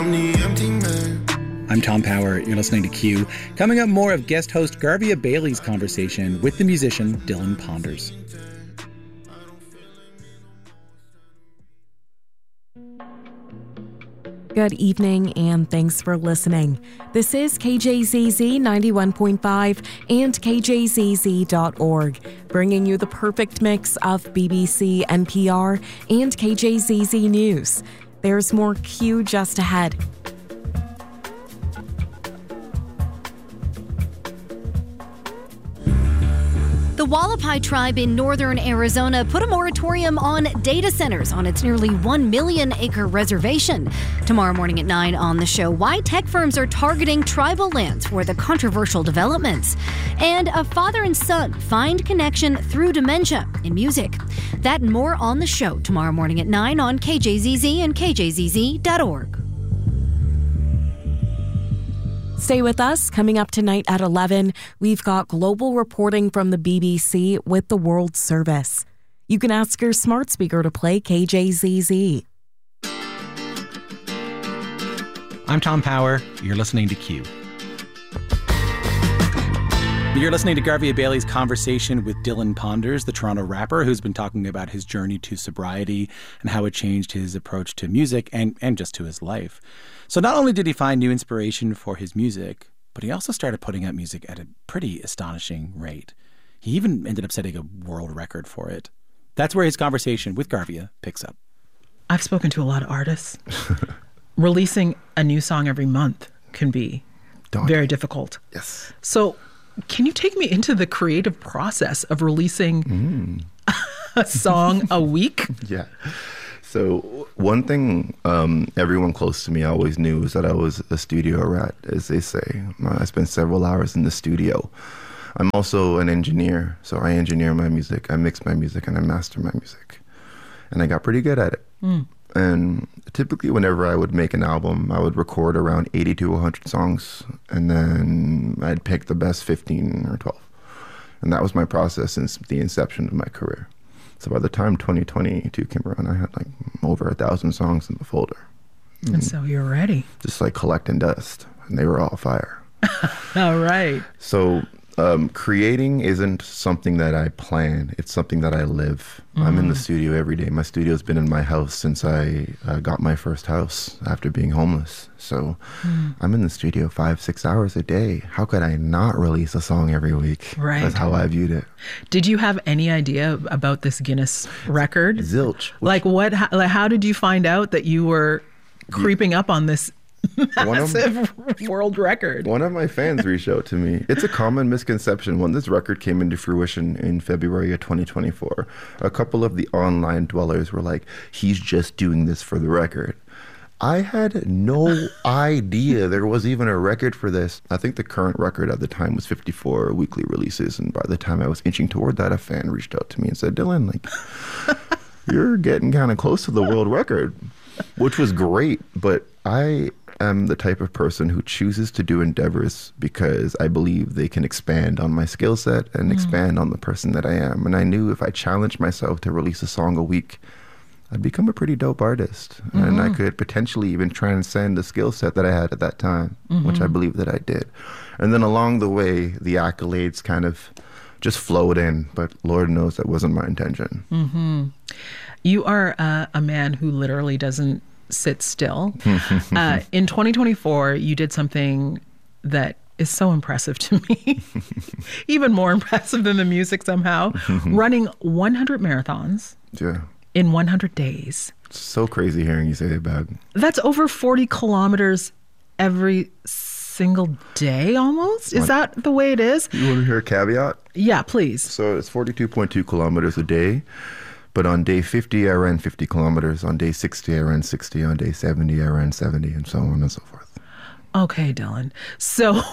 I'm Tom Power. You're listening to Q. Coming up, more of guest host Garvia Bailey's conversation with the musician Dylan Ponders. Good evening and thanks for listening. This is KJZZ 91.5 and KJZZ.org, bringing you the perfect mix of BBC, NPR, and KJZZ News. There's more Q just ahead. The Hualapai tribe in northern Arizona put a moratorium on data centers on its nearly 1 million acre reservation. Tomorrow morning at 9 on the show, why tech firms are targeting tribal lands for the controversial developments. And a father and son find connection through dementia in music. That and more on the show tomorrow morning at 9 on KJZZ and KJZZ.org. Stay with us. Coming up tonight at 11, we've got global reporting from the BBC with the World Service. You can ask your smart speaker to play KJZZ. I'm Tom Power. You're listening to Q. You're listening to Garvia Bailey's conversation with Dylan Ponders, the Toronto rapper who's been talking about his journey to sobriety and how it changed his approach to music and just to his life. So not only did he find new inspiration for his music, but he also started putting out music at a pretty astonishing rate. He even ended up setting a world record for it. That's where his conversation with Garvia picks up. I've spoken to a lot of artists. Releasing a new song every month can be very difficult. Yes. So can you take me into the creative process of releasing a song a week? Yeah. So one thing everyone close to me always knew is that I was a studio rat, as they say. I spent several hours in the studio. I'm also an engineer, so I engineer my music, I mix my music, and I master my music. And I got pretty good at it. And typically whenever I would make an album, I would record around 80 to 100 songs, and then I'd pick the best 15 or 12. And that was my process since the inception of my career. So by the time 2022 came around, I had like over 1,000 songs in the folder. And so you're ready. Just like collecting dust, and they were all fire. All right. So creating isn't something that I plan. It's something that I live. I'm in the studio every day. My studio's been in my house since I got my first house after being homeless. So I'm in the studio 5-6 hours a day. How could I not release a song every week? Right. That's how I viewed it. Did you have any idea about this Guinness record? Zilch. Like how did you find out that you were creeping up on this massive world record? One of my fans reached out to me. It's a common misconception. When this record came into fruition in February of 2024, a couple of the online dwellers were like, he's just doing this for the record. I had no idea there was even a record for this. I think the current record at the time was 54 weekly releases. And by the time I was inching toward that, a fan reached out to me and said, Dylan, like, you're getting kind of close to the world record, which was great. But I am the type of person who chooses to do endeavors because I believe they can expand on my skill set and expand on the person that I am. And I knew if I challenged myself to release a song a week, I'd become a pretty dope artist. And I could potentially even transcend the skill set that I had at that time, which I believe that I did. And then along the way, the accolades kind of just flowed in, but Lord knows that wasn't my intention. You are a man who literally doesn't sit still. In 2024, you did something that is so impressive to me, even more impressive than the music somehow, running 100 marathons in 100 days. So crazy hearing you say that back. That's over 40 kilometers every single day almost? Is that the way it is? You want to hear a caveat? Yeah, please. So it's 42.2 kilometers a day. But on day 50, I ran 50 kilometers. On day 60, I ran 60. On day 70, I ran 70, and so on and so forth. Okay, Dylan. So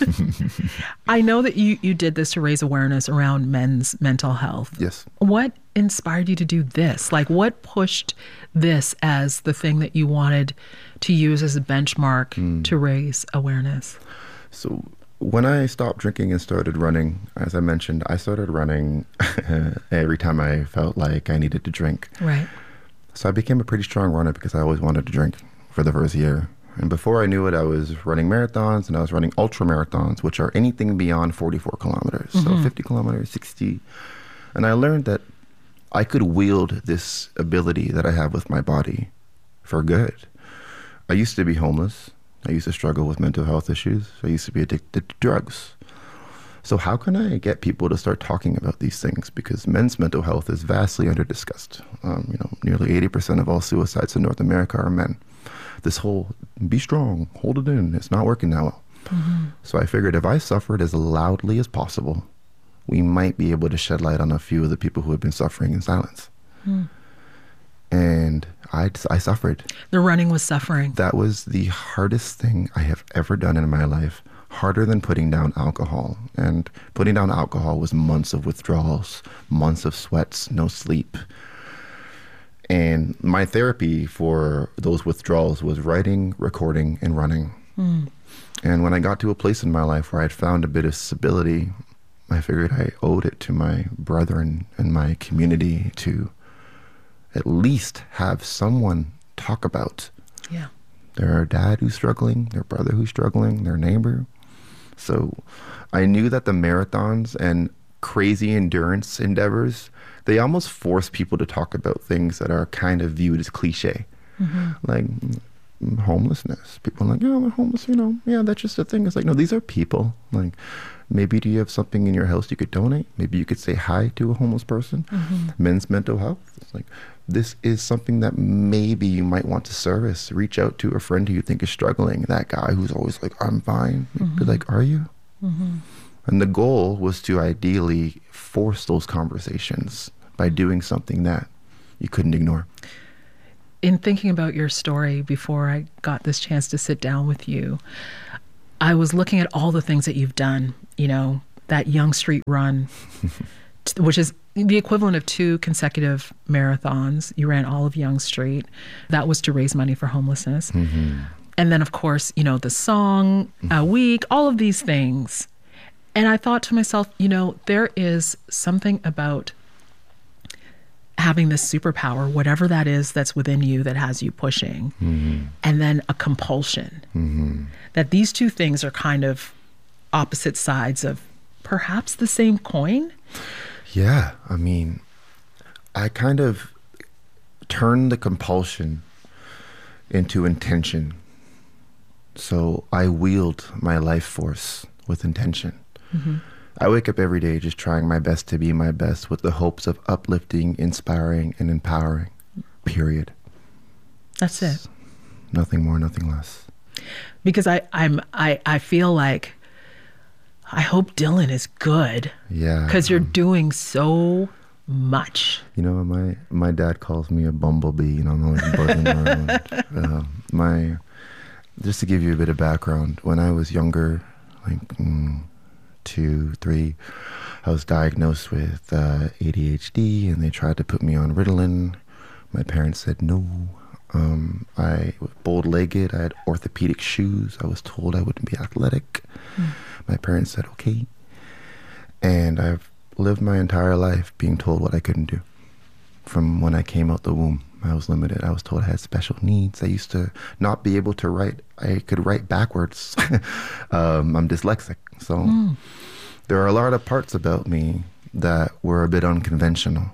I know that you did this to raise awareness around men's mental health. Yes. What inspired you to do this? Like, what pushed this as the thing that you wanted to use as a benchmark to raise awareness? So when I stopped drinking and started running, as I mentioned, I started running every time I felt like I needed to drink. Right. So I became a pretty strong runner because I always wanted to drink for the first year. And before I knew it, I was running marathons, and I was running ultra marathons, which are anything beyond 44 kilometers. So 50 kilometers, 60. And I learned that I could wield this ability that I have with my body for good. I used to be homeless. I used to struggle with mental health issues. I used to be addicted to drugs. So how can I get people to start talking about these things? Because men's mental health is vastly under-discussed. Nearly 80% of all suicides in North America are men. This whole be strong, hold it in, it's not working that well. So I figured if I suffered as loudly as possible, we might be able to shed light on a few of the people who have been suffering in silence. And I suffered. The running was suffering. That was the hardest thing I have ever done in my life. Harder than putting down alcohol. And putting down alcohol was months of withdrawals, months of sweats, no sleep. And my therapy for those withdrawals was writing, recording, and running. And when I got to a place in my life where I'd found a bit of stability, I figured I owed it to my brethren and my community to at least have someone talk about their dad who's struggling, their brother who's struggling, their neighbor. So I knew that the marathons and crazy endurance endeavors, they almost force people to talk about things that are kind of viewed as cliche. Like homelessness. People are like, yeah, I'm homeless, yeah, that's just a thing. It's like, no, these are people. Like, maybe do you have something in your house you could donate? Maybe you could say hi to a homeless person. Men's mental health. It's like, this is something that maybe you might want to service. Reach out to a friend who you think is struggling. That guy who's always like, I'm fine. Be like, are you? And the goal was to ideally force those conversations by doing something that you couldn't ignore. In thinking about your story before I got this chance to sit down with you, I was looking at all the things that you've done, that Yonge Street run, which is the equivalent of 2 consecutive marathons. You ran all of Yonge Street. That was to raise money for homelessness. And then, of course, the song, a week, all of these things. And I thought to myself, there is something about having this superpower, whatever that is that's within you that has you pushing, and then a compulsion. That these two things are kind of opposite sides of perhaps the same coin. Yeah, I mean, I kind of turned the compulsion into intention. So I wield my life force with intention. I wake up every day just trying my best to be my best with the hopes of uplifting, inspiring, and empowering, period. That's it. Nothing more, nothing less. Because I feel like I hope Dylan is good. Yeah. Because you're doing so much. My dad calls me a bumblebee, I'm always buzzing around. Just to give you a bit of background, when I was younger, like 2, 3, I was diagnosed with ADHD, and they tried to put me on Ritalin. My parents said no. I was bold-legged. I had orthopedic shoes. I was told I wouldn't be athletic. My parents said okay. And I've lived my entire life being told what I couldn't do. From when I came out the womb, I was limited. I was told I had special needs. I used to not be able to write. I could write backwards. I'm dyslexic. So there are a lot of parts about me that were a bit unconventional.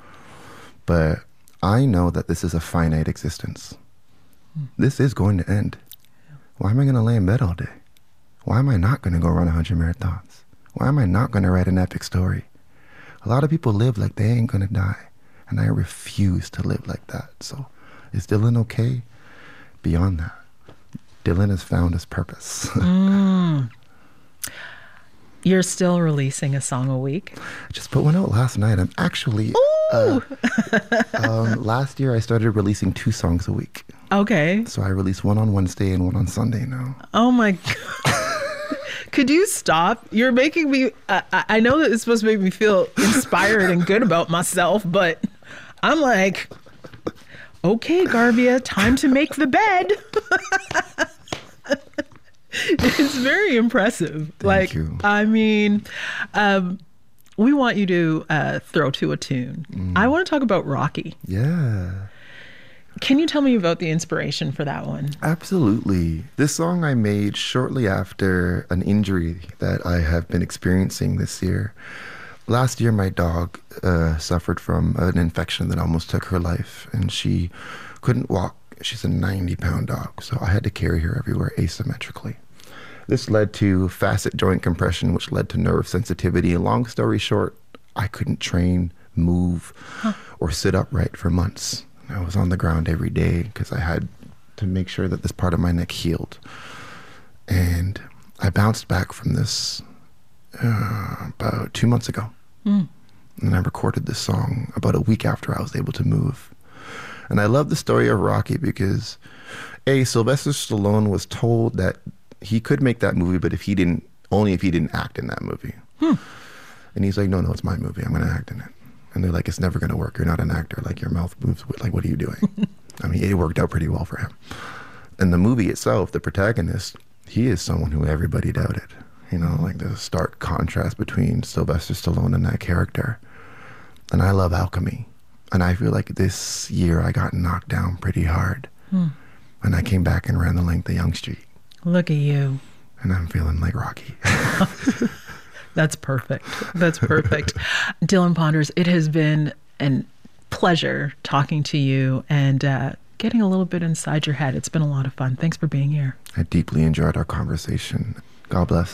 But I know that this is a finite existence. This is going to end. Why am I going to lay in bed all day? Why am I not going to go run 100 marathons? Why am I not going to write an epic story? A lot of people live like they ain't going to die. And I refuse to live like that. So is Dylan okay? Beyond that, Dylan has found his purpose. You're still releasing a song a week? I just put one out last night. I'm actually... last year, I started releasing 2 songs a week. Okay. So I release one on Wednesday and one on Sunday now. Oh, my God. Could you stop? You're making me... I know that it's supposed to make me feel inspired and good about myself, but I'm like, okay, Garvia, time to make the bed. It's very impressive. Thank you. I mean, we want you to throw to a tune. I want to talk about Rocky. Yeah. Can you tell me about the inspiration for that one? Absolutely. This song I made shortly after an injury that I have been experiencing this year. Last year, my dog suffered from an infection that almost took her life, and she couldn't walk. She's a 90-pound dog, so I had to carry her everywhere asymmetrically. This led to facet joint compression, which led to nerve sensitivity. Long story short, I couldn't train, move, or sit upright for months. I was on the ground every day because I had to make sure that this part of my neck healed. And I bounced back from this about 2 months ago. And I recorded this song about a week after I was able to move. And I love the story of Rocky because, Sylvester Stallone was told that he could make that movie, but only if he didn't act in that movie. And he's like, no, it's my movie. I'm going to act in it. And they're like, it's never going to work. You're not an actor. Like, your mouth moves. Like, what are you doing? I mean, it worked out pretty well for him. And the movie itself, the protagonist, he is someone who everybody doubted. You know, like the stark contrast between Sylvester Stallone and that character. And I love alchemy. And I feel like this year I got knocked down pretty hard. And I came back and ran the length of Yonge Street. Look at you. And I'm feeling like Rocky. That's perfect. That's perfect. Dylan Ponders, it has been a pleasure talking to you and getting a little bit inside your head. It's been a lot of fun. Thanks for being here. I deeply enjoyed our conversation. God bless.